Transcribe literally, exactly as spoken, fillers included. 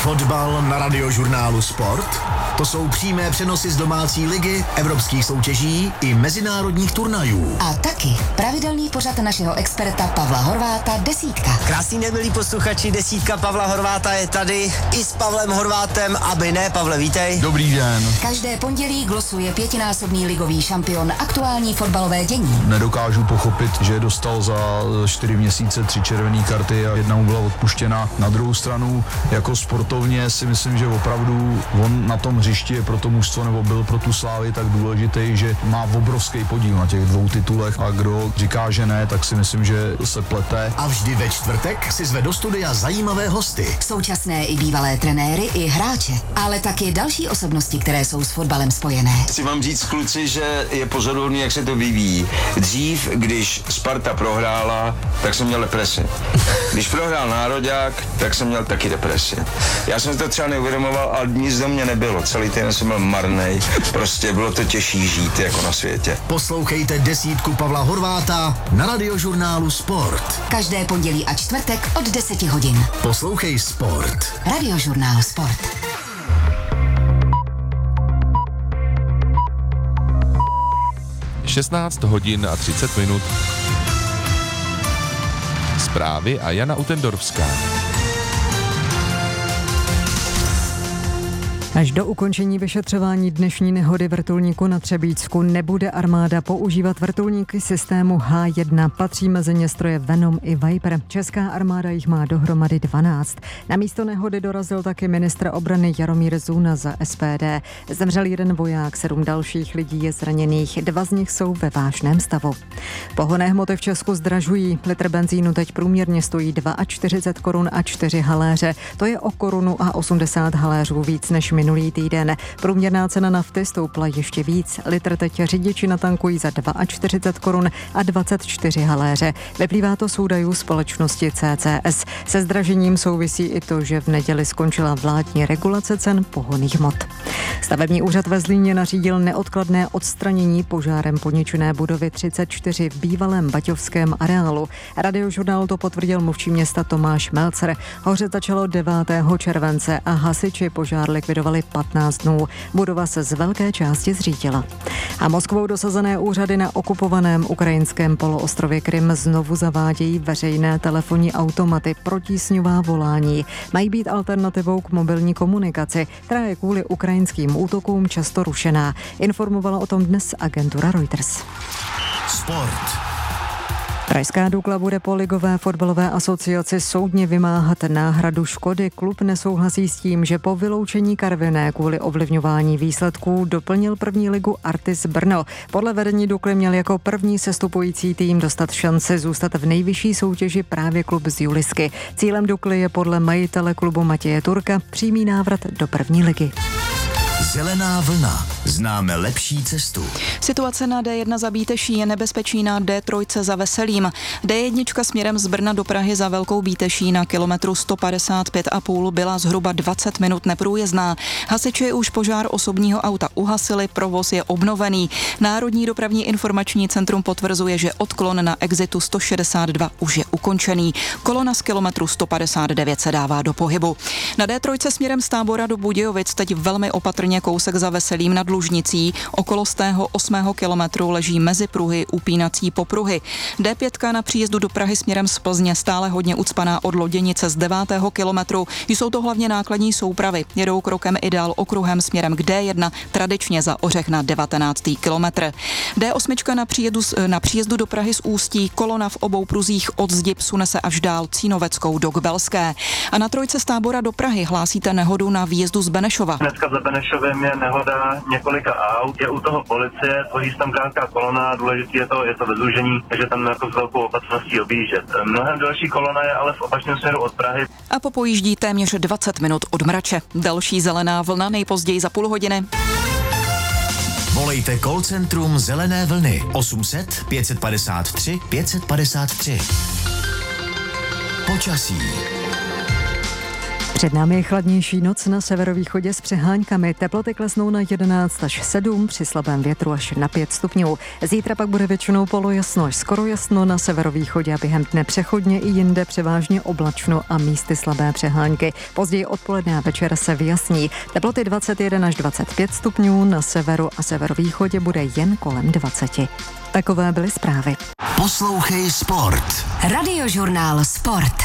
Fotbal na Radiožurnálu Sport? To jsou přímé přenosy z domácí ligy, evropských soutěží i mezinárodních turnajů. A taky pravidelný pořad našeho experta Pavla Horváta Desítka. Krásný den, milí posluchači, Desítka Pavla Horváta je tady i s Pavlem Horvátem, aby ne, Pavle, vítej. Dobrý den. Každé pondělí glosuje pětinásobný ligový šampion aktuální fotbalové dění. Nedokážu pochopit, že dostal za čtyři měsíce tři červené karty a jedna mu byla odpuštěna. Na druhou stranu, jako sportovně si myslím, že opravdu on na tom hřišti je pro to mužstvo nebo byl pro tu Slávy tak důležitý, že má obrovský podíl na těch dvou titulech a kdo říká, že ne, tak si myslím, že se plete. A vždy ve čtvrtek si zve do studia zajímavé hosty. Současné i bývalé trenéry i hráče, ale taky další osobnosti, které jsou s fotbalem spojené. Chci vám říct, kluci, že je pozoruhodný, jak se to vyvíjí. Dřív, když Sparta prohrála, tak jsem měl depresi. Když prohrál Nároďák, tak jsem měl taky depresi. Já jsem to třeba neuvědomoval, ale nic do mě nebylo. Celý týden jsem byl marnej. Prostě bylo to těžší žít jako na světě. Poslouchejte Desítku Pavla Horváta na Radiožurnálu Sport. Každé pondělí a čtvrtek od deseti hodin. Poslouchej Sport. Radiožurnál Sport. šestnáct hodin a třicet minut. Zprávy a Jana Utendorfská. Až do ukončení vyšetřování dnešní nehody vrtulníku na Třebíčsku nebude armáda používat vrtulníky systému H jedna. Patří mezi ně stroje Venom i Viper. Česká armáda jich má dohromady dvanáct. Na místo nehody dorazil taky ministr obrany Jaromír Zuna za S P D. Zemřel jeden voják, sedm dalších lidí je zraněných. Dva z nich jsou ve vážném stavu. Pohonné hmoty v Česku zdražují. Litr benzínu teď průměrně stojí čtyřicet dva korun a čtyři haléře. To je o korunu a osmdesát haléřů víc než minulý týden. Průměrná cena nafty stoupla ještě víc. Litr teď řidiči natankují za čtyřicet dva korun a dvacet čtyři haléře. Vyplývá to z údajů společnosti C C S. Se zdražením souvisí i to, že v neděli skončila vládní regulace cen pohonných hmot. Stavební úřad ve Zlíně nařídil neodkladné odstranění požárem poničené budovy třicet čtyři v bývalém baťovském areálu. Radiožurnál to potvrdil mluvčí města Tomáš Melcer. Hoře začalo devátého července a hasiči požár likvidovali patnáct dnů. Budova se z velké části zřítila. A Moskvou dosazené úřady na okupovaném ukrajinském poloostrově Krym znovu zavádějí veřejné telefonní automaty pro tísňová volání. Mají být alternativou k mobilní komunikaci, která je kvůli ukrajinským útokům často rušená. Informovala o tom dnes agentura Reuters. Sport. Pražská Dukla bude po ligové fotbalové asociaci soudně vymáhat náhradu škody. Klub nesouhlasí s tím, že po vyloučení Karviné kvůli ovlivňování výsledků doplnil první ligu Artis Brno. Podle vedení Dukly měl jako první sestupující tým dostat šanci zůstat v nejvyšší soutěži právě klub z Julisky. Cílem Dukly je podle majitele klubu Matěje Turka přímý návrat do první ligy. Zelená vlna. Známe lepší cestu. Situace na D jedna za Bíteší je nebezpečí na D tři za Veselím. D jedna směrem z Brna do Prahy za Velkou Bíteší na kilometru sto padesát pět a půl byla zhruba dvacet minut neprůjezdná. Hasiči už požár osobního auta uhasili, provoz je obnovený. Národní dopravní informační centrum potvrzuje, že odklon na exitu sto šedesát dva už je ukončený. Kolona z kilometru sto padesát devět se dává do pohybu. Na D tři směrem z Tábora do Budějovic teď velmi opatrně kousek za Veselím nad Lužnicí. Okolo stého osmého kilometru leží mezi pruhy upínací popruhy. D pět na příjezdu do Prahy směrem z Plzně stále hodně ucpaná od Loděnice z devátého kilometru. Jsou to hlavně nákladní soupravy. Jedou krokem i dál okruhem směrem k D jedna, tradičně za Ořech na devatenáctý kilometr. D osm na příjezdu, na příjezdu do Prahy z Ústí, kolona v obou pruzích od Zdi sune se až dál Cínoveckou do Kbelské. A na trojce z Tábora do Prahy hlásíte nehodu na výjezdu z Benešova. Dneska za Benešovem je nehoda několika aut, je u toho policie, tvoří se tam krátká kolona, důležitý je to, je to vezlužení, takže tam jako s velkou opatrností objíždět. Mnohem další kolona je ale v opačném směru od Prahy. A popojíždí téměř dvacet minut od Mrače. Další zelená vlna nejpozději za půl hodiny. Volejte call centrum Zelené vlny osm set pět padesát tři pět padesát tři. Počasí. Před námi je chladnější noc na severovýchodě s přeháňkami. Teploty klesnou na jedenáct až sedm, při slabém větru až na pět stupňů. Zítra pak bude většinou polojasno až skoro jasno na severovýchodě a během dne přechodně i jinde převážně oblačno a místy slabé přehánky. Později odpoledne a večer se vyjasní. Teploty dvacet jedna až dvacet pět stupňů, na severu a severovýchodě bude jen kolem dvacet. Takové byly zprávy. Poslouchej Sport. Radiožurnál Sport.